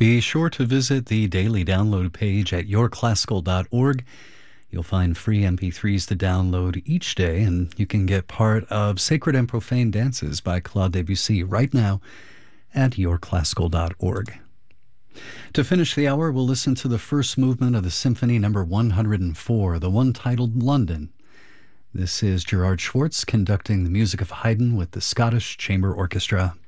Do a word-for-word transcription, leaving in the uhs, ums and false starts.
Be sure to visit the daily download page at your classical dot org. You'll find free M P threes to download each day, and you can get part of Sacred and Profane Dances by Claude Debussy right now at your classical dot org. To finish the hour, we'll listen to the first movement of the Symphony Number one hundred four, the one titled London. This is Gerard Schwartz conducting the music of Haydn with the Scottish Chamber Orchestra.